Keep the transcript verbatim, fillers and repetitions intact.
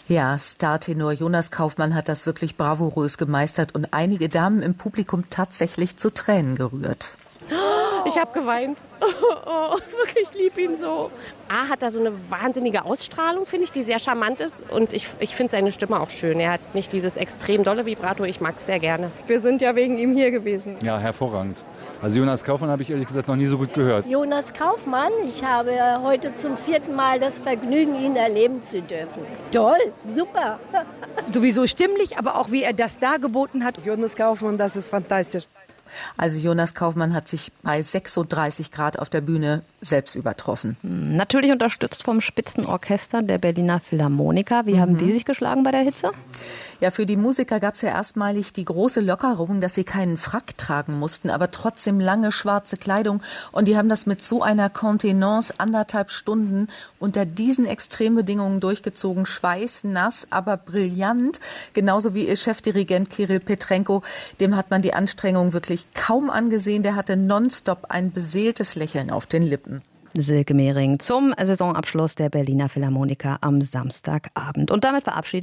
Ja, Startenor Jonas Kaufmann hat das wirklich bravourös gemeistert und einige Damen im Publikum tatsächlich zu Tränen gerührt. Ich habe geweint. Oh, oh, wirklich, ich liebe ihn so. A hat er so eine wahnsinnige Ausstrahlung, finde ich, die sehr charmant ist. Und ich, ich finde seine Stimme auch schön. Er hat nicht dieses extrem dolle Vibrato. Ich mag es sehr gerne. Wir sind ja wegen ihm hier gewesen. Ja, hervorragend. Also Jonas Kaufmann habe ich ehrlich gesagt noch nie so gut gehört. Jonas Kaufmann, ich habe heute zum vierten Mal das Vergnügen, ihn erleben zu dürfen. Toll, super. Sowieso stimmlich, aber auch wie er das dargeboten hat. Jonas Kaufmann, das ist fantastisch. Also Jonas Kaufmann hat sich bei sechsunddreißig Grad auf der Bühne selbst übertroffen. Natürlich unterstützt vom Spitzenorchester der Berliner Philharmoniker. Wie mhm. haben die sich geschlagen bei der Hitze? Ja, für die Musiker gab es ja erstmalig die große Lockerung, dass sie keinen Frack tragen mussten, aber trotzdem lange schwarze Kleidung. Und die haben das mit so einer Kontenance anderthalb Stunden unter diesen Extrembedingungen durchgezogen. Schweißnass, aber brillant. Genauso wie ihr Chefdirigent Kirill Petrenko. Dem hat man die Anstrengung wirklich kaum angesehen. Der hatte nonstop ein beseeltes Lächeln auf den Lippen. Silke Mehring zum Saisonabschluss der Berliner Philharmoniker am Samstagabend. Und damit verabschiedet